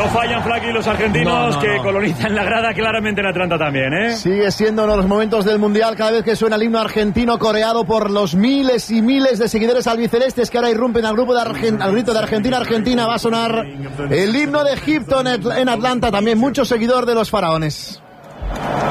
No fallan, Flaky, los argentinos que colonizan la grada claramente en Atlanta también, ¿eh? Sigue siendo uno de los momentos del Mundial cada vez que suena el himno argentino coreado por los miles y miles de seguidores albicelestes que ahora irrumpen al grupo al grito de Argentina, Argentina. Va a sonar el himno de Egipto en Atlanta, también mucho seguidor de los faraones.